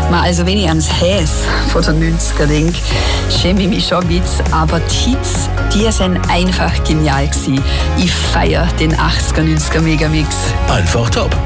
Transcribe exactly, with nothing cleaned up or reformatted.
Also wenn ich ans Häs von den neunziger denke, schäme ich mich schon ein bisschen. Aber die Hits, die sind einfach genial gewesen. Ich feiere den achtziger, neunziger Megamix. Einfach top.